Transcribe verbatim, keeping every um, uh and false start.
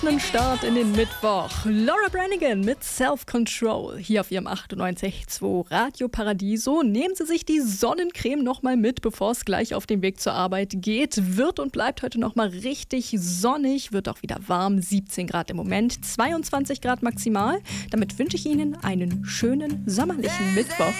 Einen Start in den Mittwoch. Laura Branigan mit Self-Control hier auf ihrem achtundneunzig Komma zwei Radio Paradiso. Nehmen Sie sich die Sonnencreme nochmal mit, bevor es gleich auf den Weg zur Arbeit geht. Wird und bleibt heute nochmal richtig sonnig, wird auch wieder warm. siebzehn Grad im Moment, zweiundzwanzig Grad maximal. Damit wünsche ich Ihnen einen schönen sommerlichen Mittwoch.